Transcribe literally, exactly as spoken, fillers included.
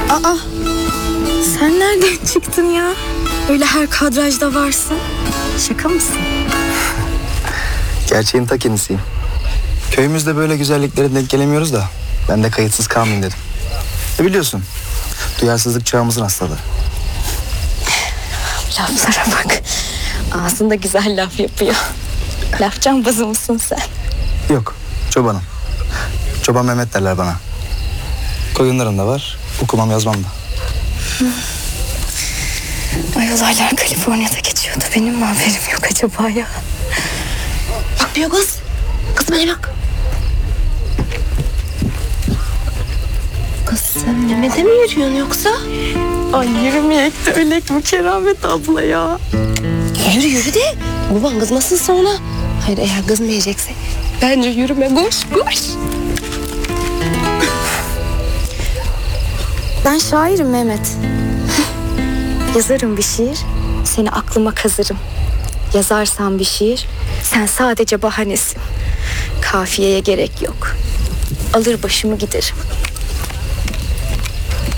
Aa, sen nereden çıktın ya? Öyle her kadrajda varsın. Şaka mısın? Gerçeğin ta kendisiyim. Köyümüzde böyle güzelliklere denk gelemiyoruz da ben de kayıtsız kalmayayım dedim. E biliyorsun, duyarsızlık çağımızın hastalığı. Laflara bak. Ağzında güzel laf yapıyor. Laf cambazı mısın sen? Yok, çobanım. Çoban Mehmet derler bana. Koyunlarım da var, okumam yazmam da. Ay, olaylar Kaliforniya'da geçiyordu. Benim mi haberim yok acaba ya? Bakmıyor kız. Kız bana bak. Kız sen Mehmet'e mi yürüyorsun yoksa? Ay, yürümeyek de ölek bu Keramet abla ya. Yürü yürü de baban kızmasın sonra. Hayır, eğer kızmayacaksa bence yürüme, koş koş. Ben şairim Mehmet. Yazarım bir şiir, seni aklıma kazırım. Yazarsam bir şiir, sen sadece bahanesin. Kafiyeye gerek yok. Alır başımı giderim.